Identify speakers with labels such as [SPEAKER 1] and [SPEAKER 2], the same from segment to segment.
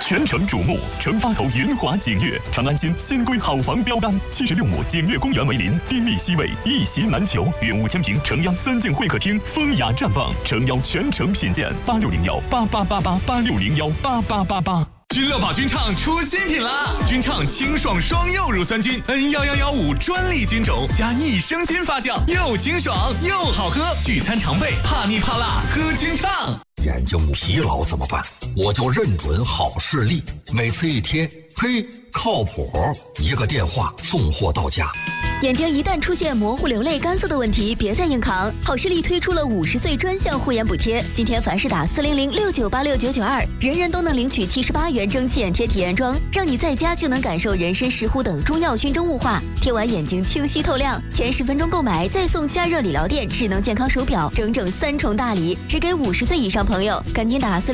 [SPEAKER 1] 全城瞩目，成发头云华景悦，长安新新规好房标杆，76亩景悦公园为邻，丁力西北，一席难求。云雾千坪，城央3进会客厅，风雅绽放，诚邀全城品鉴。8601888886018888。
[SPEAKER 2] 君乐宝君畅出新品啦！君畅清爽双柚乳酸菌 N11115专利菌种，加益生菌发酵，又清爽又好喝。聚餐常备，怕腻怕辣，喝君畅。
[SPEAKER 3] 眼睛疲劳怎么办？我就认准好视力，每次一贴，嘿，靠谱，1个电话送货到家。
[SPEAKER 4] 眼睛一旦出现模糊、流泪、干涩的问题，别再硬扛。好视力推出了50岁专项护眼补贴，今天凡是打40069869992，人人都能领取78元蒸汽眼贴体验装，让你在家就能感受人参、石斛等中药熏蒸雾化，贴完眼睛清晰透亮。前10分钟购买再送加热理疗垫、智能健康手表，整整3重大礼，只给50岁以上朋友。赶紧打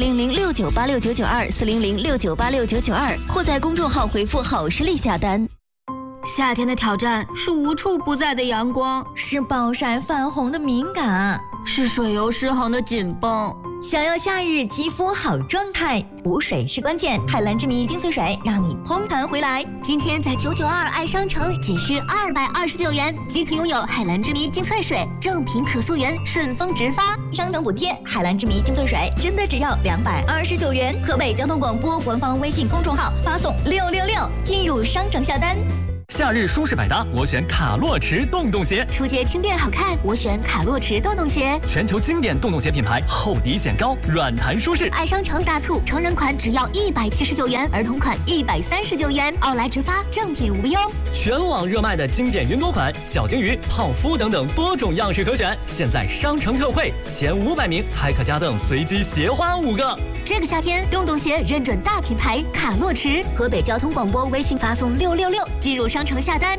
[SPEAKER 4] 40069869992，40069869992，或在公众号回复好视力下单。
[SPEAKER 5] 夏天的挑战是无处不在的阳光，
[SPEAKER 6] 是暴晒泛红的敏感，
[SPEAKER 5] 是水油失衡的紧绷。
[SPEAKER 6] 想要夏日肌肤好状态，补水是关键。海蓝之谜精粹水让你嘭弹回来。
[SPEAKER 5] 今天在992爱商城仅需229元即可拥有海蓝之谜精粹水，正品可溯源，顺丰直发，
[SPEAKER 6] 商等补贴。海蓝之谜精粹水真的只要229元。河北交通广播官方微信公众号发送666进入商城下单。
[SPEAKER 7] 夏日舒适百搭，我选卡洛驰洞洞鞋。
[SPEAKER 5] 出街轻便好看，我选卡洛驰洞洞鞋。
[SPEAKER 7] 全球经典洞洞鞋品牌，厚底显高，软弹舒适。
[SPEAKER 5] 爱商城大促，成人款只要179元，儿童款139元，奥莱直发，正品无忧。
[SPEAKER 7] 全网热卖的经典云朵款、小金鱼、泡芙等等多种样式可选，现在商城特惠，前500名还可加赠随机鞋花5个。
[SPEAKER 5] 这个夏天，洞洞鞋认准大品牌卡洛驰。河北交通广播微信发送666进入商城下单。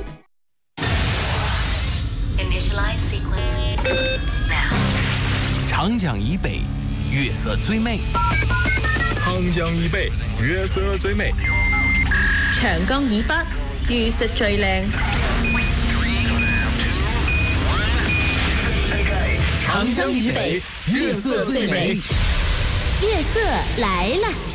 [SPEAKER 8] Initialize sequence now。
[SPEAKER 2] 长江以北，月色最美；
[SPEAKER 9] 长江以北，月色最美；
[SPEAKER 10] 長江以北，月色最靚。
[SPEAKER 2] 長江以北，月色最美。
[SPEAKER 5] 月色来了。